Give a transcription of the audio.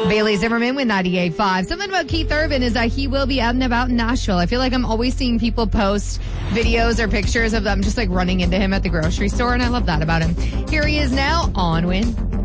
Bailey Zimmerman with 98.5. Something about Keith Urban is that he will be out and about in Nashville. I feel like I'm always seeing people post videos or pictures of them just like running into him at the grocery store, and I love that about him. Here he is now on Win.